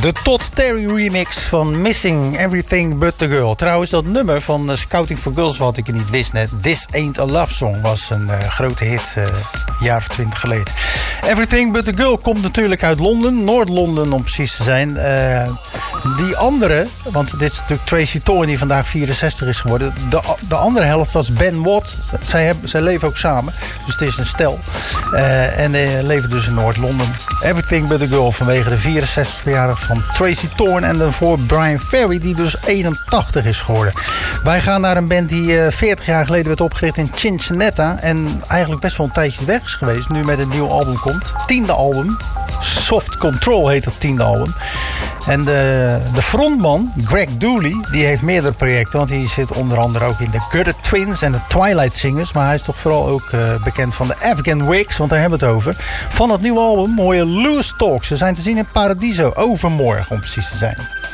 De Todd Terry remix van Missing Everything But The Girl. Trouwens, dat nummer van Scouting for Girls, wat ik niet wist net, This Ain't A Love Song, was een grote hit, een jaar of 20 geleden. Everything But The Girl komt natuurlijk uit Londen, Noord-Londen om precies te zijn. Die andere, want dit is natuurlijk Tracy Thorn die vandaag 64 is geworden. De andere helft was Ben Watt. Zij leven ook samen, dus het is een stel. En leven dus in Noord-Londen. Everything But The Girl vanwege de 64-jarige van Tracy Thorn en daarvoor Brian Ferry, die dus 81 is geworden. Wij gaan naar een band die 40 jaar geleden werd opgericht in Cincinnati en eigenlijk best wel een tijdje weg is geweest. Nu met een nieuw album komt. 10e album. Soft Control heet het 10e album. En de frontman, Greg Dooley, die heeft meerdere projecten. Want hij zit onder andere ook in de Gutter Twins en de Twilight Singers. Maar hij is toch vooral ook bekend van de Afghan Wigs, want daar hebben we het over. Van het nieuwe album hoor je Loose Talk. Ze zijn te zien in Paradiso overmorgen om precies te zijn.